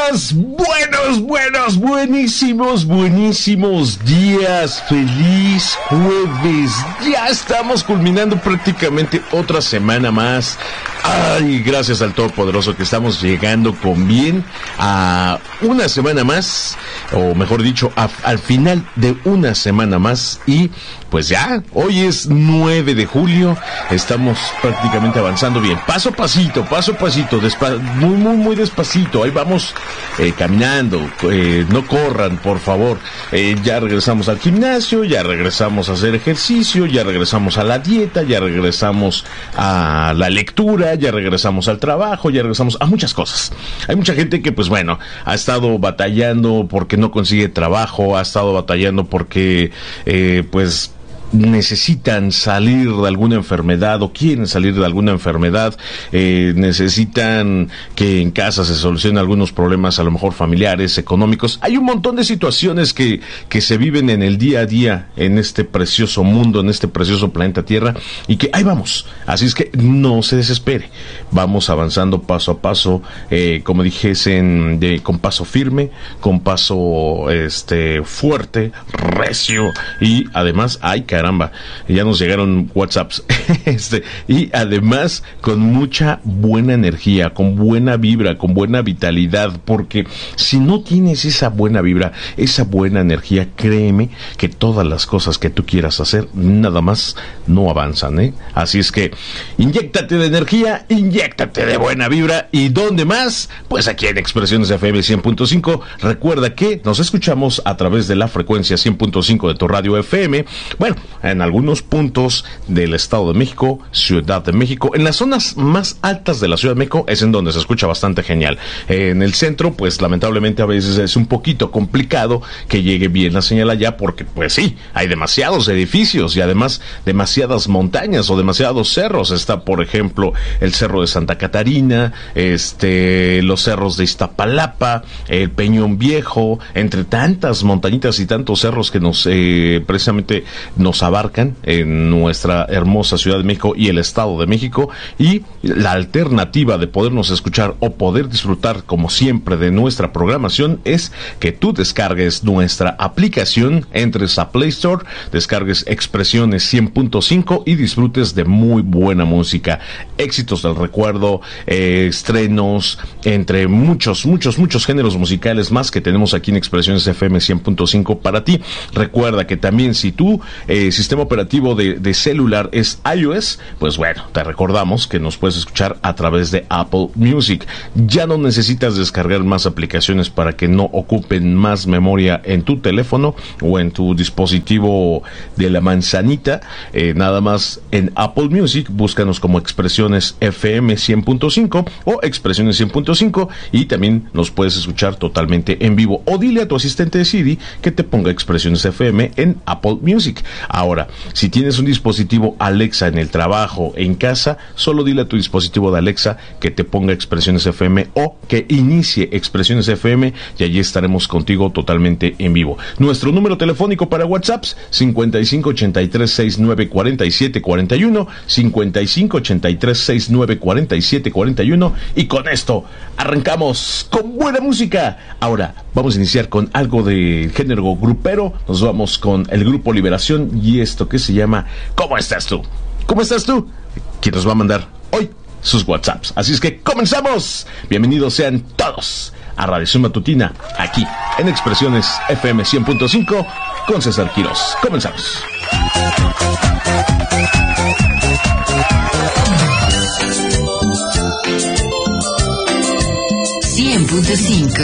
buenísimos días. Feliz jueves. Ya estamos culminando prácticamente otra semana más. Ay, gracias al Todopoderoso que estamos llegando con bien a una semana más, o mejor dicho, al final de una semana más. Y pues ya, hoy es 9 de julio, estamos prácticamente avanzando bien, paso a pasito, muy despacito, ahí vamos caminando, no corran, por favor. Ya regresamos al gimnasio, ya regresamos a hacer ejercicio, ya regresamos a la dieta, ya regresamos a la lectura, ya regresamos al trabajo, ya regresamos a muchas cosas. Hay mucha gente que, pues bueno, ha estado batallando porque no consigue trabajo, ha estado batallando porque, pues, necesitan salir de alguna enfermedad o quieren salir de alguna enfermedad, necesitan que en casa se solucionen algunos problemas, a lo mejor familiares, económicos. Hay un montón de situaciones que se viven en el día a día en este precioso mundo, en este precioso planeta Tierra, y que ahí vamos. Así es que no se desespere, vamos avanzando paso a paso, como dijesen, con paso firme, con paso fuerte, recio, y además, caramba, ya nos llegaron WhatsApps, y además con mucha buena energía, con buena vibra, con buena vitalidad, porque si no tienes esa buena vibra, esa buena energía, créeme que todas las cosas que tú quieras hacer, nada más no avanzan, Así es que, inyéctate de energía, inyéctate de buena vibra, ¿y dónde más? Pues aquí en Expresiones FM 100.5, recuerda que nos escuchamos a través de la frecuencia 100.5 de tu radio FM, bueno, en algunos puntos del Estado de México, Ciudad de México, en las zonas más altas de la Ciudad de México es en donde se escucha bastante genial. En el centro, pues lamentablemente a veces es un poquito complicado que llegue bien la señal allá, porque pues sí, hay demasiados edificios y además demasiadas montañas o demasiados cerros. Está, por ejemplo, el Cerro de Santa Catarina, los cerros de Iztapalapa, el Peñón Viejo, entre tantas montañitas y tantos cerros que precisamente nos abarcan en nuestra hermosa Ciudad de México y el Estado de México. Y la alternativa de podernos escuchar o poder disfrutar como siempre de nuestra programación es que tú descargues nuestra aplicación, entres a Play Store, descargues Expresiones 100.5 y disfrutes de muy buena música, éxitos del recuerdo, estrenos, entre muchos géneros musicales más que tenemos aquí en Expresiones FM 100.5 para ti. Recuerda que también si tu sistema operativo de celular es iOS, pues bueno, te recordamos que nos puedes escuchar a través de Apple Music. Ya no necesitas descargar más aplicaciones para que no ocupen más memoria en tu teléfono o en tu dispositivo de la manzanita. Nada más en Apple Music, búscanos como Expresiones FM 100.5 o Expresiones 100.5 y también nos puedes escuchar totalmente en vivo. O dile a tu asistente de Siri que te ponga Expresiones FM en Apple Music. Ahora, si tienes un dispositivo Alexa en el trabajo, en casa, solo dile a tu dispositivo de Alexa que te ponga Expresiones FM o que inicie Expresiones FM y allí estaremos contigo totalmente en vivo. Nuestro número telefónico para WhatsApps 5583694741, 5583694741, y con esto arrancamos con buena música. Ahora vamos a iniciar con algo de género grupero. Nos vamos con el grupo Liberación y esto que se llama ¿Cómo estás tú? ¿Cómo estás tú? ¿Quién nos va a mandar hoy sus WhatsApps? Así es que comenzamos. Bienvenidos sean todos a Radio Matutina, aquí en Expresiones FM 100.5 con César Quirós. Comenzamos. 100.5